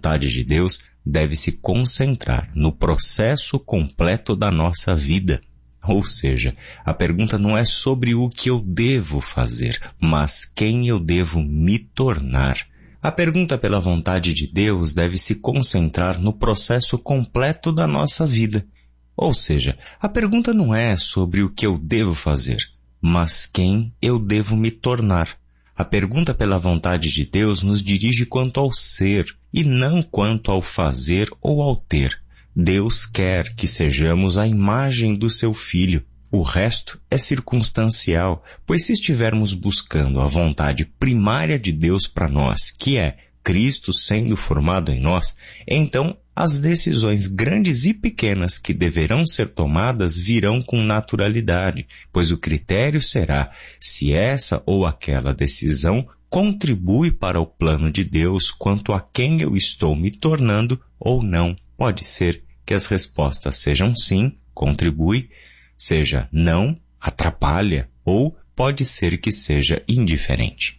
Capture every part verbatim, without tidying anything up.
vontade de Deus deve se concentrar no processo completo da nossa vida. Ou seja, a pergunta não é sobre o que eu devo fazer, mas quem eu devo me tornar. A pergunta pela vontade de Deus deve se concentrar no processo completo da nossa vida. Ou seja, a pergunta não é sobre o que eu devo fazer, mas quem eu devo me tornar. A pergunta pela vontade de Deus nos dirige quanto ao ser e não quanto ao fazer ou ao ter. Deus quer que sejamos a imagem do seu Filho. O resto é circunstancial, pois se estivermos buscando a vontade primária de Deus para nós, que é Cristo sendo formado em nós, então as decisões grandes e pequenas que deverão ser tomadas virão com naturalidade, pois o critério será se essa ou aquela decisão contribui para o plano de Deus quanto a quem eu estou me tornando ou não. Pode ser que as respostas sejam sim, contribui, seja não, atrapalha, ou pode ser que seja indiferente.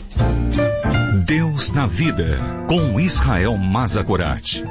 Deus na Vida, com Israel Mazagorat.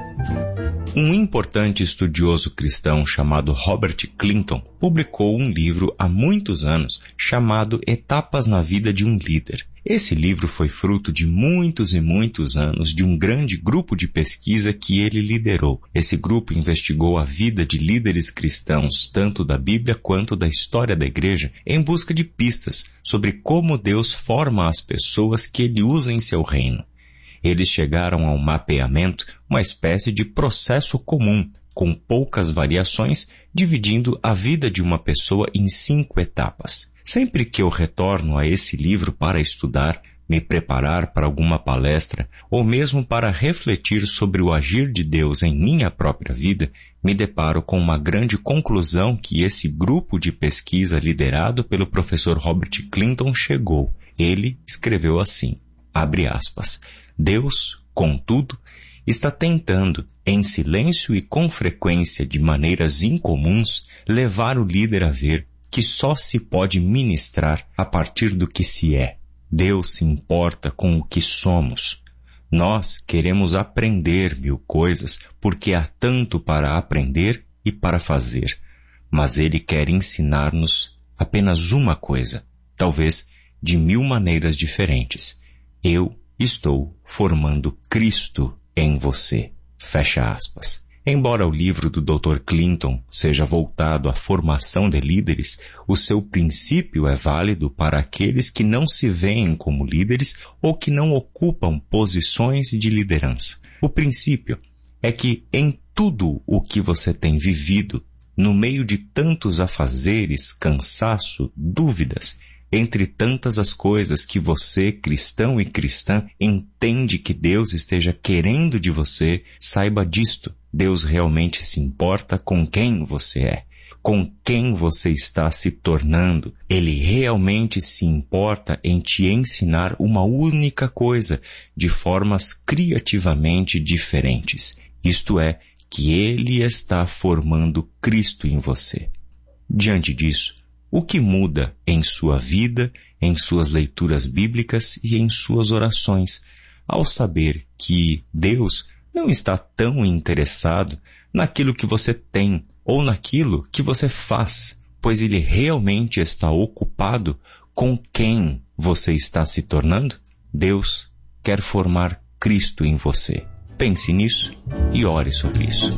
Um importante estudioso cristão chamado Robert Clinton publicou um livro há muitos anos chamado Etapas na Vida de um Líder. Esse livro foi fruto de muitos e muitos anos de um grande grupo de pesquisa que ele liderou. Esse grupo investigou a vida de líderes cristãos, tanto da Bíblia quanto da história da igreja, em busca de pistas sobre como Deus forma as pessoas que ele usa em seu reino. Eles chegaram a um mapeamento, uma espécie de processo comum, com poucas variações, dividindo a vida de uma pessoa em cinco etapas. Sempre que eu retorno a esse livro para estudar, me preparar para alguma palestra, ou mesmo para refletir sobre o agir de Deus em minha própria vida, me deparo com uma grande conclusão que esse grupo de pesquisa liderado pelo professor Robert Clinton chegou. Ele escreveu assim, abre aspas, Deus, contudo, está tentando, em silêncio e com frequência de maneiras incomuns, levar o líder a ver que só se pode ministrar a partir do que se é. Deus se importa com o que somos. Nós queremos aprender mil coisas porque há tanto para aprender e para fazer. Mas Ele quer ensinar-nos apenas uma coisa, talvez de mil maneiras diferentes. Eu estou formando Cristo em você. Fecha aspas. Embora o livro do doutor Clinton seja voltado à formação de líderes, o seu princípio é válido para aqueles que não se veem como líderes ou que não ocupam posições de liderança. O princípio é que em tudo o que você tem vivido, no meio de tantos afazeres, cansaço, dúvidas, entre tantas as coisas que você, cristão e cristã, entende que Deus esteja querendo de você, saiba disto. Deus realmente se importa com quem você é, com quem você está se tornando. Ele realmente se importa em te ensinar uma única coisa, de formas criativamente diferentes. Isto é, que Ele está formando Cristo em você. Diante disso, o que muda em sua vida, em suas leituras bíblicas e em suas orações, ao saber que Deus não está tão interessado naquilo que você tem ou naquilo que você faz, pois Ele realmente está ocupado com quem você está se tornando? Deus quer formar Cristo em você. Pense nisso e ore sobre isso.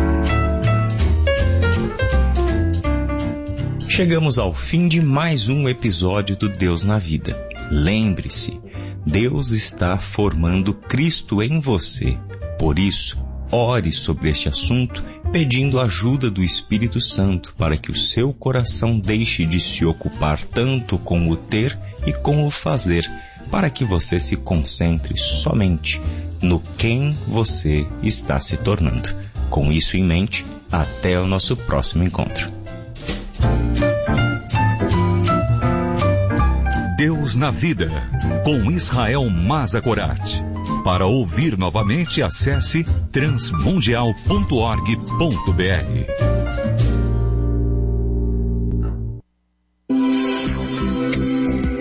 Chegamos ao fim de mais um episódio do Deus na Vida. Lembre-se, Deus está formando Cristo em você. Por isso, ore sobre este assunto, pedindo a ajuda do Espírito Santo para que o seu coração deixe de se ocupar tanto com o ter e com o fazer, para que você se concentre somente no quem você está se tornando. Com isso em mente, até o nosso próximo encontro. Deus na Vida, com Israel Mazagorat. Para ouvir novamente, acesse transmundial ponto org ponto br.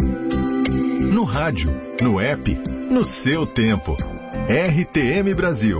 No rádio, no app, no seu tempo. R T M Brasil.